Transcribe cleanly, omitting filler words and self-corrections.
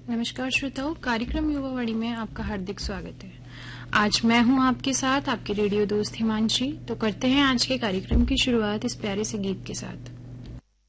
नमस्कार श्रोताओं, कार्यक्रम युवावाणी में आपका हार्दिक स्वागत है। आज मैं हूं आपके साथ, आपकी रेडियो दोस्त हिमांशी। तो करते हैं आज के कार्यक्रम की शुरुआत इस प्यारे से गीत के साथ।